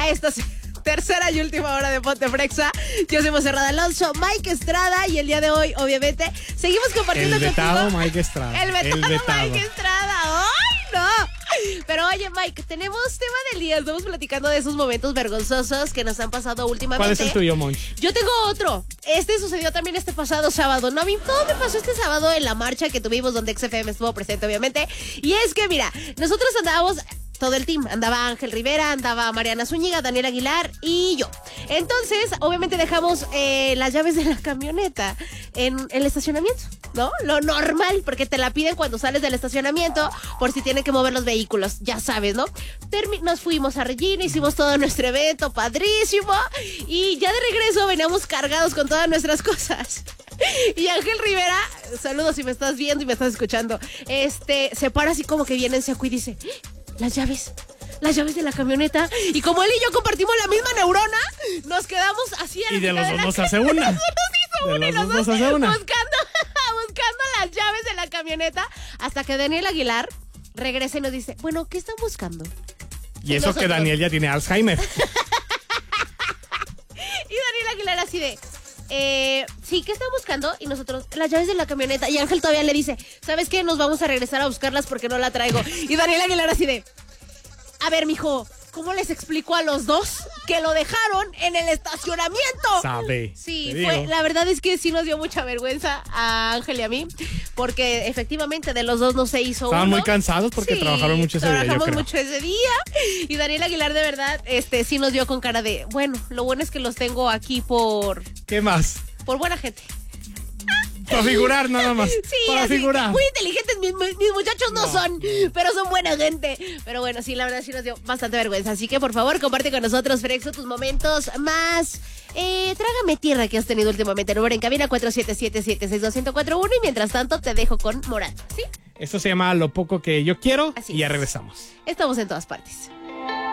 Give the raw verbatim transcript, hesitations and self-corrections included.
a esta tercera y última hora de Ponte Frexa. Yo soy Monserrat Alonso, Mike Estrada, y el día de hoy, obviamente, seguimos compartiendo el vetado contigo. Mike Estrada. El vetado, el vetado Mike Estrada. ¡Ay, no! Pero oye, Mike, tenemos tema del día. Estamos platicando de esos momentos vergonzosos que nos han pasado últimamente. ¿Cuál es el tuyo, Monch? Yo tengo otro. Este sucedió también este pasado sábado. No, a mí todo me pasó este sábado en la marcha que tuvimos donde X F M estuvo presente, obviamente. Y es que, mira, nosotros andábamos... todo el team, andaba Ángel Rivera, andaba Mariana Zúñiga, Daniel Aguilar y yo. Entonces, obviamente dejamos eh, las llaves de la camioneta en el estacionamiento, ¿no? Lo normal, porque te la piden cuando sales del estacionamiento por si tienen que mover los vehículos, ya sabes, ¿no? Termi- nos fuimos a Regina, hicimos todo nuestro evento padrísimo y ya de regreso veníamos cargados con todas nuestras cosas. Y Ángel Rivera, saludos si me estás viendo y me estás escuchando, este, se para así como que viene en seco y dice... Las llaves, las llaves de la camioneta. Y como él y yo compartimos la misma neurona, nos quedamos así a la Y de los dos nos la... hace una. Nos hizo de una y los los dos nos hace una. Buscando, buscando las llaves de la camioneta. Hasta que Daniel Aguilar regresa y nos dice, bueno, ¿qué están buscando? Y eso Nosotros. que Daniel ya tiene Alzheimer. Y Daniel Aguilar así de... Eh, sí, ¿qué están buscando? Y nosotros, las llaves de la camioneta. Y Ángel todavía le dice, ¿sabes qué? Nos vamos a regresar a buscarlas porque no la traigo. Y Daniel Aguilar así de, a ver, mijo, ¿cómo les explico a los dos que lo dejaron en el estacionamiento? Sabe. Sí, te fue, digo. la verdad es que sí nos dio mucha vergüenza a Ángel y a mí, porque efectivamente de los dos no se hizo Estaban uno. muy cansados porque Sí, trabajaron mucho ese día, yo trabajamos creo. mucho ese día. Y Daniel Aguilar de verdad, este, sí nos dio con cara de, bueno, lo bueno es que los tengo aquí por, ¿Qué más? por buena gente. Para figurar nada más. Sí, Para así, figurar. muy inteligentes mis, mis muchachos no, No. son, pero son buena gente. Pero bueno, sí, la verdad sí nos dio bastante vergüenza. Así que por favor, comparte con nosotros, Frexo, tus momentos más eh, trágame tierra que has tenido últimamente. Número en cabina cuatro siete siete, siete seis dos, uno cuatro uno. Y mientras tanto te dejo con Morat, ¿sí? Esto se llama Lo Poco Que Yo Quiero Así y ya es. regresamos. Estamos en todas partes.